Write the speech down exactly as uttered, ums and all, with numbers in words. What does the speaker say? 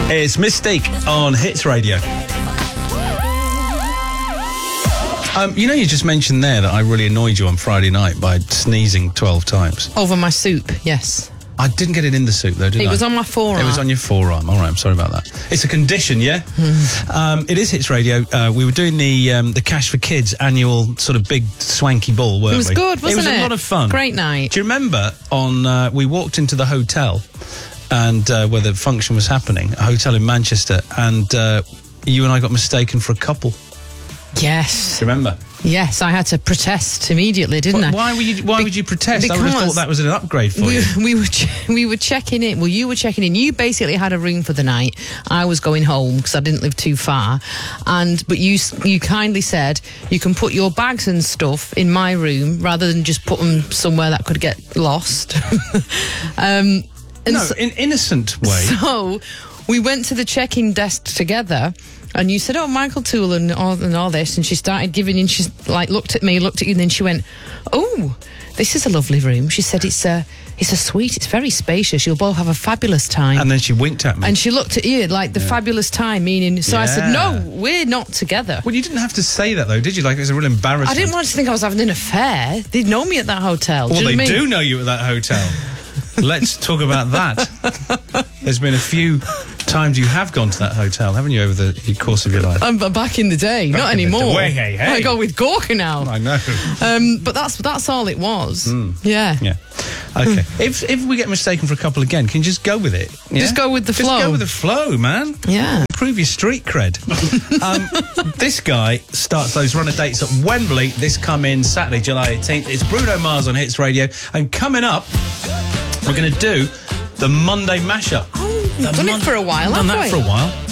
It's Mystique on Hits Radio. Um, you know, you just mentioned there that I really annoyed you on Friday night by sneezing twelve times. Over my soup, yes. I didn't get it in the soup, though, did I? It was on my forearm. It was on your forearm. All right, I'm sorry about that. It's a condition, yeah? Mm. Um, it is Hits Radio. Uh, we were doing the um, the Cash for Kids annual sort of big swanky ball, weren't we? It was we? good, wasn't it? It was a lot of fun. Great night. Do you remember on, uh, we walked into the hotel and uh, where the function was happening, a hotel in Manchester, and uh, you and I got mistaken for a couple. Yes. Do you remember? Yes, I had to protest immediately, didn't But I? why were you? Why Be- would you protest? I because would have thought that was an upgrade for we, you. We were ch- we were checking in. Well, you were checking in. You basically had a room for the night. I was going home because I didn't live too far, and but you you kindly said you can put your bags and stuff in my room rather than just put them somewhere that could get lost. um, and No, so, in innocent way. So we went to the check-in desk together. And you said, oh, Michael Toole and all, and all this. And she started giving in. She like looked at me, looked at you, and then she went, oh, this is a lovely room. She said, it's a, it's a suite. It's very spacious. You'll both have a fabulous time. And then she winked at me. And she looked at you like the yeah. fabulous time, meaning, so yeah. I said, no, we're not together. Well, you didn't have to say that, though, did you? Like, it was a real embarrassment. I didn't want to think I was having an affair. They'd know me at that hotel. Well, do they you know do I mean? know you at that hotel. Let's talk about that. There's been a few times you have gone to that hotel, haven't you, over the course of your life? Um, but back in the day, back not in anymore. The way, hey, hey. I go with Gorka now. I know. Um, but that's that's all it was. Mm. Yeah. Yeah. Okay. if if we get mistaken for a couple again, can you just go with it? Yeah? Just go with the just flow. Just go with the flow, man. Yeah. Improve your street cred. um, this guy starts those runner dates at Wembley this coming Saturday, July eighteenth. It's Bruno Mars on Hits Radio. And coming up, we're going to do the Monday mashup. Oh, we've done Mon- it for a while, haven't we? Done that for a while.